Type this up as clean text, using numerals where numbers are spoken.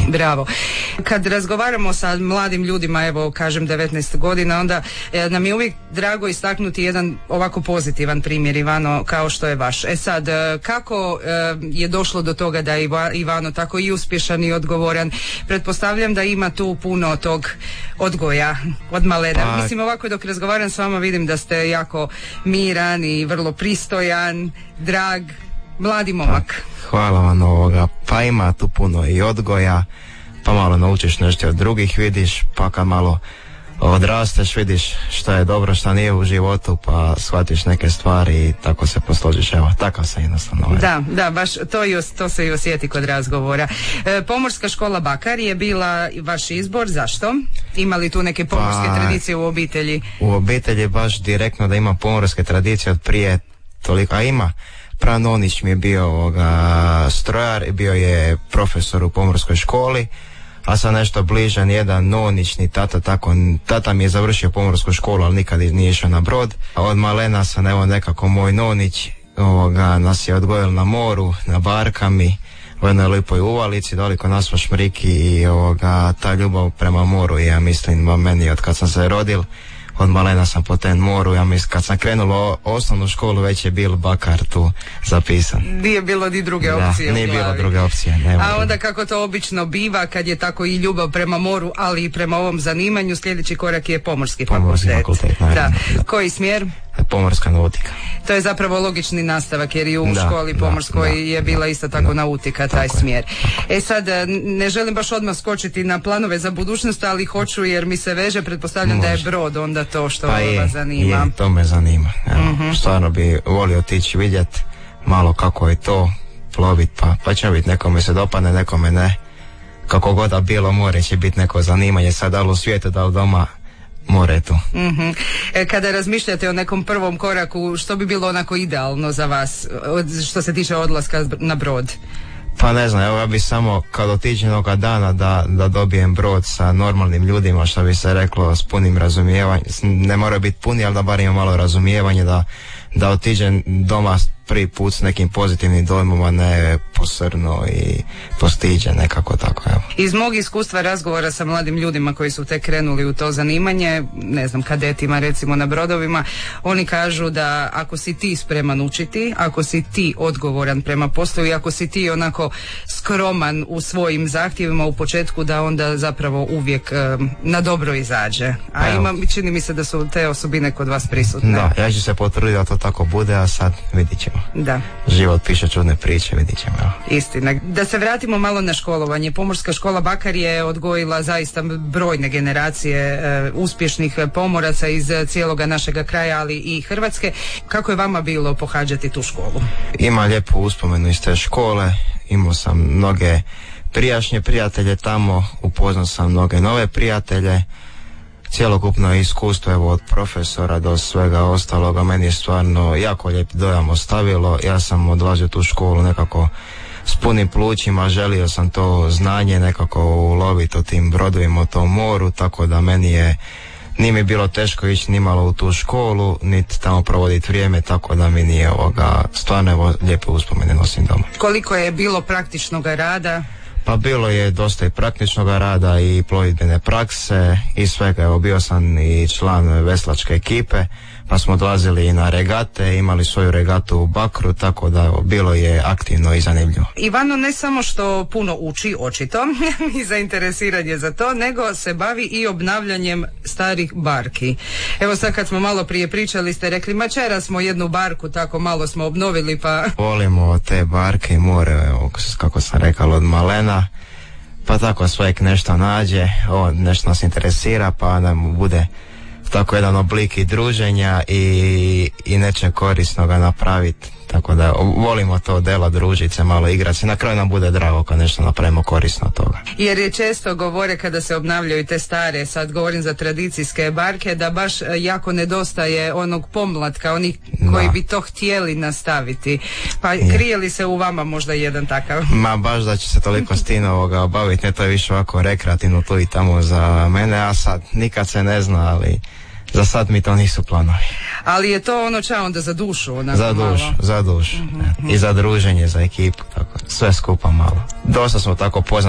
Bravo. Kad razgovaramo sa mladim ljudima, evo kažem 19 godina, onda nam je uvijek drago istaknuti jedan ovako pozitivan primjer, Ivano, kao što je vaš. Sad, kako je došlo do toga da je Ivano tako i uspješan i odgovoran? Pretpostavljam da ima tu puno tog odgoja od malena. Mislim, ovako dok razgovaram s vama vidim da ste jako miran i vrlo pristojan, drag, mladi momak. Hvala vam ovoga. Pa ima tu puno i odgoja, pa malo naučiš nešto od drugih, vidiš, pa kad malo odrasteš vidiš šta je dobro, šta nije u životu, pa shvatiš neke stvari i tako se posložiš. Evo, takav sam jednostavno. Da, baš to se i osjeti kod razgovora. Pomorska škola Bakar je bila vaš izbor, zašto? Ima li tu neke pomorske tradicije u obitelji? U obitelji baš direktno da ima pomorske tradicije od prije toliko, a ima. Pranonić mi je bio strojar i bio je profesor u pomorskoj školi, a sad nešto bliže nijedan nonić ni tata, tako tata mi je završio pomorsku školu, ali nikad nije išao na brod. A od malena sam evo nekako moj nonić nas je odgojio na moru, na barkami, u jednoj lipoj uvalici, doliko nas Šmriki i ta ljubav prema moru, ja mislim meni od kad sam se rodil. Od malena sam po ten moru, ja mislim kad sam krenulo osnovnu školu već je bil Bakar tu zapisan. Nije bilo ni druge opcije. Nije bilo druge opcije. A onda kako to obično biva kad je tako i ljubav prema moru, ali i prema ovom zanimanju, sljedeći korak je pomorski fakultet. Da. Koji smjer? Pomorska nautika. To je zapravo logični nastavak jer i u školi pomorskoj je bila isto tako nautika taj smjer. Sad, ne želim baš odmah skočiti na planove za budućnost, ali hoću jer mi se veže, pretpostavljam da je brod onda to što vas zanima. To me zanima. Stvarno bi volio otići vidjeti malo kako je to plovit, pa će biti, nekome se dopadne, nekome ne. Kako god da bilo, more će biti neko zanimanje, sad da li u svijetu, da li doma, more je tu. Kada razmišljate o nekom prvom koraku, što bi bilo onako idealno za vas što se tiče odlaska na brod? Pa ne znam, evo ja bi samo kad otiđem onoga dana da dobijem brod sa normalnim ljudima, što bi se reklo, s punim razumijevanjem, ne mora biti puni, ali da bar ima malo razumijevanje, da otiđem doma prvi put s nekim pozitivnim dojmom, ne posrno i postiđen, nekako tako. Evo. Iz mog iskustva razgovora sa mladim ljudima koji su tek krenuli u to zanimanje, ne znam, kadetima recimo na brodovima, oni kažu da ako si ti spreman učiti, ako si ti odgovoran prema poslu i ako si ti onako skroman u svojim zahtjevima u početku, da onda zapravo uvijek na dobro izađe. A čini mi se da su te osobine kod vas prisutne. Da, ja ću se potruditi da to tako bude, a sad vidit ćemo. Da. Život piše čudne priče, vidit ćemo. Istina. Da se vratimo malo na školovanje. Pomorska škola Bakar je odgojila zaista brojne generacije uspješnih pomoraca iz cijeloga našega kraja, ali i Hrvatske. Kako je vama bilo pohađati tu školu? Ima lijepu uspomenu iz te škole. Imao sam mnoge prijašnje prijatelje tamo, upoznao sam mnoge nove prijatelje. Cjelokupno iskustvo, evo, od profesora do svega ostaloga, meni je stvarno jako lijep dojam ostavilo. Ja sam odlazio tu školu nekako s punim plućima, želio sam to znanje nekako uloviti o tim brodovima, o tom moru, tako da nije mi bilo teško ići ni malo u tu školu, niti tamo provoditi vrijeme, tako da mi nije stvarno evo lijepe uspomene nosim doma. Koliko je bilo praktičnog rada? Pa bilo je dosta i praktičnog rada i plovidbene prakse i svega. Evo, bio sam i član veslačke ekipe, pa smo odlazili i na regate, imali svoju regatu u Bakru, tako da bilo je aktivno i zanimljivo. Ivano ne samo što puno uči, očito, i zainteresiran je za to, nego se bavi i obnavljanjem starih barki. Evo sad kad smo malo prije pričali, ste rekli, včera smo jednu barku tako malo smo obnovili, pa... Volimo te barke i more, evo, kako sam rekao, od malena, pa tako svojeg nešto nađe, nešto nas interesira, pa nam bude tako jedan oblik i druženja i nečeg korisnoga napraviti. Tako da volimo to delo, družiti se, malo igrati se. Na kraju nam bude drago kad nešto napravimo korisno od toga. Jer je često govore kada se obnavljaju te stare, sad govorim za tradicijske barke, da baš jako nedostaje onog pomlatka, onih koji bi to htjeli nastaviti. Pa krije li se u vama možda jedan takav? Ma baš da će se toliko s tim obaviti, ne, to je više ovako rekreativno tu i tamo za mene, a sad nikad se ne zna, ali... Za sad mi to nisu planovi. Ali je to ono čao onda za dušu? Za dušu. I za druženje, za ekipu, tako, sve skupa malo. Dosta smo tako poznati